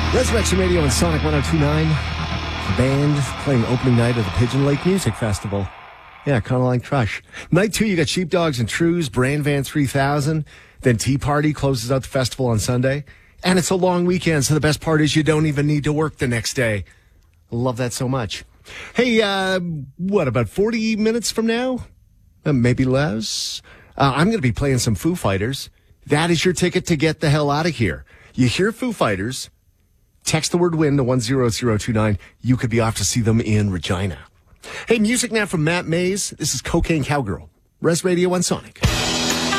Resurrection Radio and Sonic 102.9. Band playing opening night of the Pigeon Lake Music Festival. Yeah, kind of like Crush. Night 2, you got Sheepdogs and Trews, Brand Van 3000. Then Tea Party closes out the festival on Sunday. And it's a long weekend, so the best part is you don't even need to work the next day. Love that so much. Hey, about 40 minutes from now? Maybe less? I'm going to be playing some Foo Fighters. That is your ticket to get the hell out of here. You hear Foo Fighters, text the word WIN to 10029. You could be off to see them in Regina. Hey, music now from Matt Mays. This is Cocaine Cowgirl. Res Radio on Sonic.